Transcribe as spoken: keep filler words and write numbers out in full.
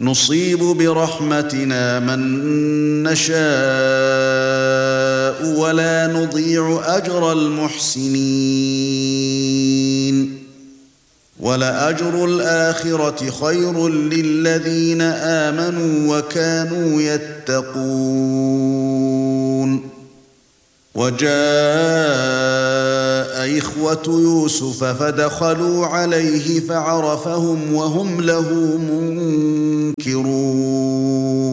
نصيب برحمتنا من نشاء ولا نضيع أجر المحسنين ولأجر الآخرة خير للذين آمنوا وكانوا يتقون وجاء إخوة يوسف فدخلوا عليه فعرفهم وهم له منكرون